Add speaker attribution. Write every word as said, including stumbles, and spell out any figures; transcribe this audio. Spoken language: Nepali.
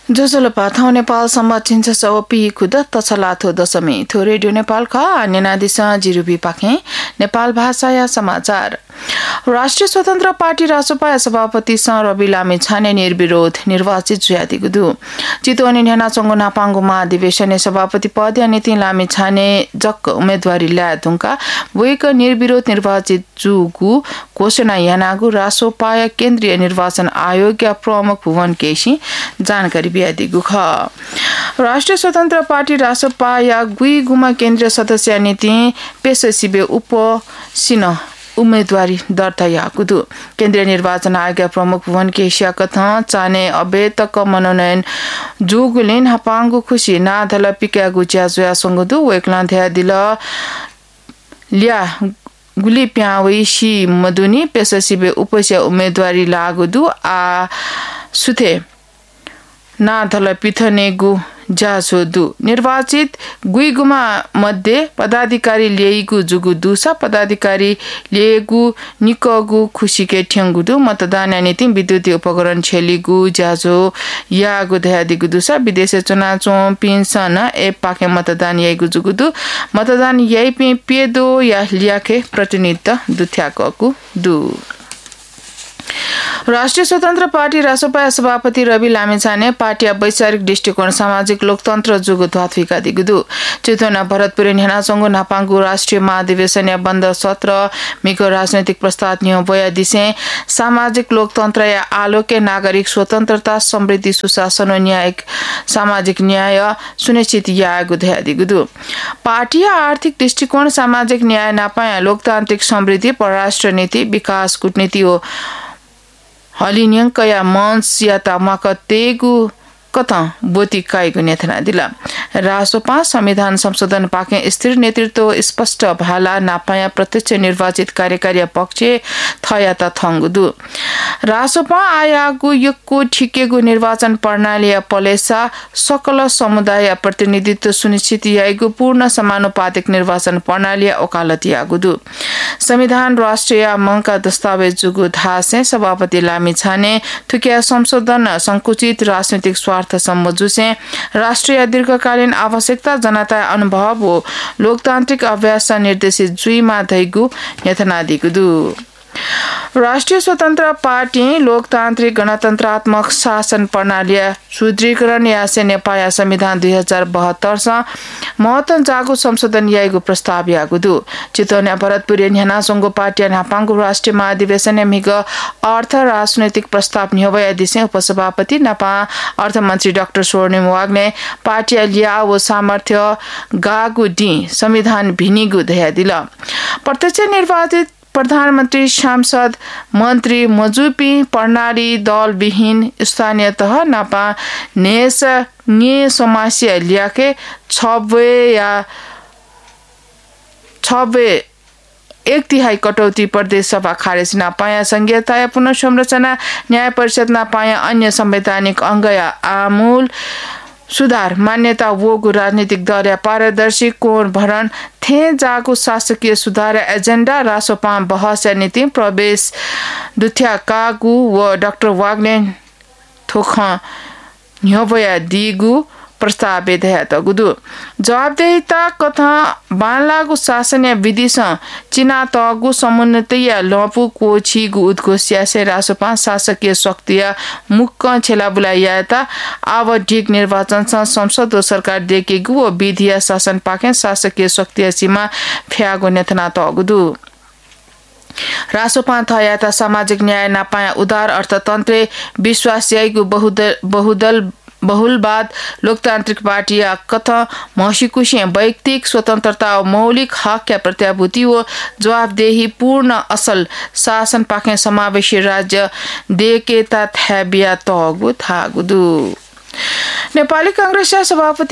Speaker 1: जोजोलपा थाउ नेपालसम्म चिन्छ सौपी खुद तछलाथो दशमी थो रेडियो नेपाल ख निनादिस जिरुबी पाखे नेपाल भाषा या समाचार। राष्ट्रिय स्वतन्त्र पार्टी रासोपा सभापति स रवि लामी छाने निर्विरोध निर्वाचित जुयादी गुदु चितवन न्याना चंगो नापांगो महाधिवेशन सभापति पद या नीति लामी छाने जक उम्मेदवारी ल्या धुंका वेक निर्विरोध निर्वाचित जुगु घोषणा यानागु रासोपा केन्द्रीय निर्वाचन आयोग या प्रमुख भुवन केसी जानकारी बियादी गुख। राष्ट्रिय स्वतन्त्र पार्टी रासोपा या गुई गुमा केन्द्रीय सदस्य नीति पेशसिबे उप सिन उम्मेदवारी दर्ता याकुदु केन्द्रीय निर्वाचन आयोग प्रमुख भुवन केसिया कथा चाने अबे तक मनोनयन जुगुलिन हपांगु खुशी ना धल पिका गुच्या जोया संगदु वेकला ध्या दिल लिया गुली प्यावई शी मदुनी पेशसिबे उपस्य उम्मेदवारी लागुदु आ सुथे ना धल पिथनेगु जासोदु निर्वाचित गुइगुमा मध्ये पदाधिकारी लिएगु जुगु दुसा पदाधिकारी लिएगु निकगु खुशीके ठ्याङ्गुदु मतदान नीति विद्युतीय उपकरण छेलिगु जाजो यागु दयादिगु दुसा विदेश चुनाव चो पिन्सन ए पाके मतदान यागु जुगुदु मतदान याइ पे पेदो या लियाके प्रतिनिधित्व दुथ्याकगु दु। राष्ट्रिय स्वतन्त्र पार्टी रासोपा सभापति रवि लामिछाने पार्टी वैचारिक दृष्टिकोण सामाजिक लोकतन्त्र जुगु ध्वात्विका दिगुदु चितवना भरतपुर न्यानाचंगो नापांगु राष्ट्रिय महाधिवेशन या बन्द सत्र मिको राजनैतिक प्रस्ताव न्यो बया दिसे सामाजिक लोकतन्त्र या आलोके नागरिक स्वतन्त्रता समृद्धि सुशासन र न्यायिक सामाजिक न्याय सुनिश्चित यागु ध्या दिगुदु पार्टी आर्थिक दृष्टिकोण सामाजिक न्याय नापाया लोकतान्त्रिक समृद्धि परराष्ट्र नीति विकास कूटनीति हो हलिन्यंक या मंच या तामाक तेगु कथा बोती काइगु नेथना दिला रासोपा संविधान संशोधन पाके स्थिर नेतृत्व स्पष्ट भाला नापाया प्रत्यक्ष निर्वाचित कार्यकारी पक्ष थयाता थंगुदु रासोपा आयागु यक्को ठिकेगु निर्वाचन प्रणाली या पलेसा सकल समुदाय प्रतिनिधित्व सुनिश्चित याइगु पूर्ण समानुपातिक निर्वाचन प्रणाली या ओकालत यागुदु संविधान राष्ट्रिय मंका दस्तावेज जुगु धासे सभापति लामी छाने थुकिया संशोधन संकुचित राजनीतिक स्वार्थ सम्मजुसे राष्ट्रिय दीर्घकालीन आवश्यकता जनता अनुभव हो लोकतान्त्रिक अभ्यास निर्देशित जुइमा धैगु यथनादिगुदु राष्ट्रिय स्वतन्त्र पार्टी लोकतान्त्रिक गणतन्त्रात्मक शासन प्रणाली सुदृढीकरण या से नेपाल संविधान दुई हजार बहत्तर सा महत्तम जागु संशोधन याइगु प्रस्ताव यागुदु चितवन भरतपुर न्यानाचंगो पार्टी नापांगु राष्ट्रिय महाधिवेशन मिग अर्थ राजनैतिक प्रस्ताव न्यवया दिसे उपसभापति नेपा अर्थमन्त्री डाक्टर स्वर्णिम वाग्ले पार्टी लिया वो सामर्थ्य गागु डी संविधान भिनिगु दया दिल प्रत्यक्ष निर्वाचित प्रधानमन्त्री सांसद मन्त्री मजुपी प्रणाली दल विहीन स्थानीय तह नापा नेस ने समस्या लियाके छबे या छबे एक तिहाई कटौती प्रदेश सभा खारेज नापाया संघीयता या पुनर्संरचना न्याय परिषद नापाया अन्य संवैधानिक अंग या आमूल सुधार मान्यता वोगु राजनीतिक दल या पारदर्शी कोण भरण थे जागु शासकीय सुधार एजेन्डा रासोपा बहस नीति प्रवेश दुथ्या कागु व डाक्टर वाग्ले थोख न्योबया दिगु प्रस्ताव बेधयात गुदु जवाबदेहिता कथा बानलागु शासन या विधि स चिना तगु समुन्नति या लपु कोछिगु उद्घोष्या से रासोपा शासकीय शक्ति या मुक्क छेला बुलाइयाता आवधिक निर्वाचन स संसद सरकार देकेगु व विधि या शासन पाके शासकीय शक्ति सीमा फ्यागु नेथना तगुदु रासोपा थयाता सामाजिक न्याय नापाया उदार अर्थतन्त्र विश्वास याइगु बहुदल बहुदल बहुलवाद लोकतान्त्रिक पार्टी या कथा महसिकुशे वैयक्तिक स्वतन्त्रता और मौलिक हक या प्रत्याभूति व जवाबदेही पूर्ण असल शासन पाखे समावेशी राज्य देकेता थ्याबिया तगु थागुदु नेपाली कांग्रेस सभापति